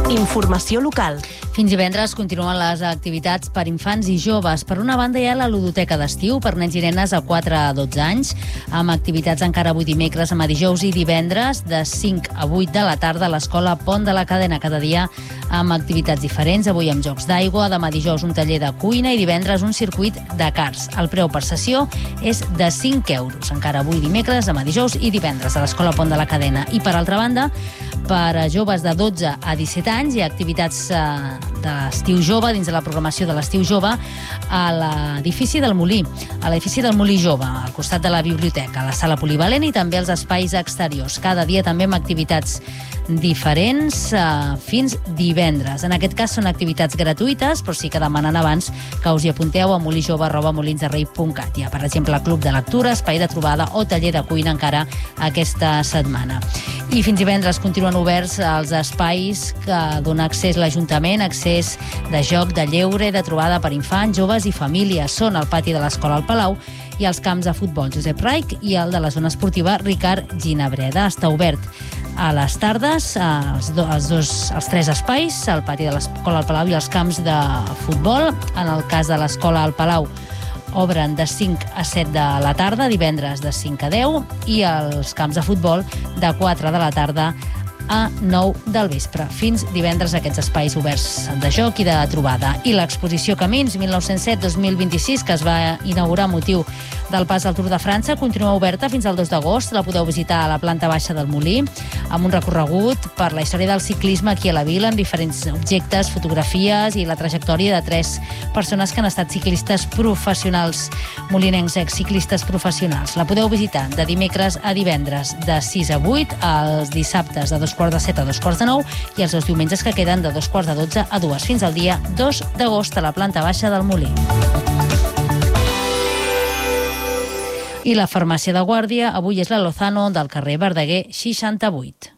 Informació local. Fins divendres continuen les activitats per infants i joves. Per una banda hi ha la ludoteca d'estiu per nens i nenes de 4 a 12 anys, amb activitats encara avui dimecres, demà dijous i divendres, de 5 a 8 de la tarda a l'escola Pont de la Cadena, cada dia amb activitats diferents. Avui amb jocs d'aigua, demà dijous un taller de cuina i divendres un circuit de karts. El preu per sessió és de 5 euros. Encara avui dimecres, demà dijous i divendres a l'escola Pont de la Cadena. I per altra banda, per a joves de 12 a 17 anys hi ha activitats de l'estiu jove, dins de la programació de l'estiu jove, a l'edifici del Molí, a l'edifici del Molí Jove, al costat de la biblioteca, a la sala polivalent i també als espais exteriors. Cada dia també amb activitats diferents fins divendres. En aquest cas són activitats gratuïtes, però sí que demanen abans que us hi apunteu a molijove@molinsderrei.cat. Hi ha, per exemple, club de lectura, espai de trobada o taller de cuina encara aquesta setmana. I fins divendres continuen oberts els espais que dona accés l'Ajuntament, accés de joc, de lleure, de trobada per infants, joves i famílies. Són el pati de l'Escola al Palau i els camps de futbol Josep Raich i el de la zona esportiva Ricard Ginabreda. Està obert a les tardes, els 3 espais, el pati de l'Escola al Palau i els camps de futbol. En el cas de l'Escola al Palau, obren de 5 a 7 de la tarda, divendres de 5 a 10, i els camps de futbol de 4 de la tarda a 9 del vespre. Fins divendres aquests espais oberts de joc i de trobada. I l'exposició Camins 1907-2026, que es va inaugurar a motiu del pas del Tour de França, continua oberta fins al 2 d'agost. La podeu visitar a la planta baixa del Molí, amb un recorregut per la història del ciclisme aquí a la vila, amb diferents objectes, fotografies i la trajectòria de 3 persones que han estat ciclistes professionals, molinencs, exciclistes professionals. La podeu visitar de dimecres a divendres de 6 a 8, els dissabtes de 2:45 a 2:45 i els 2 diumenges que queden de 2:12 a 2, fins al dia 2 d'agost a la planta baixa del Molí. I la farmàcia de Guàrdia avui és la Lozano del carrer Verdaguer 68.